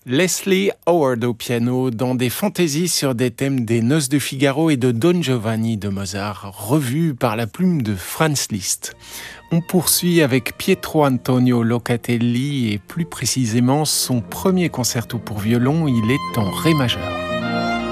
Leslie Howard au piano dans des fantaisies sur des thèmes des Noces de Figaro et de Don Giovanni de Mozart, revus par la plume de Franz Liszt. On poursuit avec Pietro Antonio Locatelli et plus précisément son premier concerto pour violon, il est en ré majeur.